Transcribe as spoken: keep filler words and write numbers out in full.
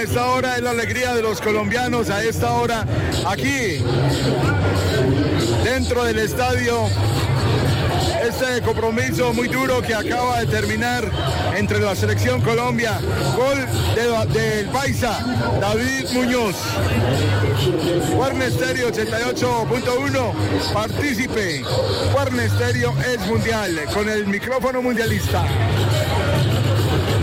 esta hora es la alegría de los colombianos, a esta hora aquí dentro del estadio. Este compromiso muy duro que acaba de terminar entre la selección Colombia, gol de, del paisa David Muñoz. Warner Stereo ochenta y ocho punto uno, partícipe. Warner Stereo es mundial, con el micrófono mundialista.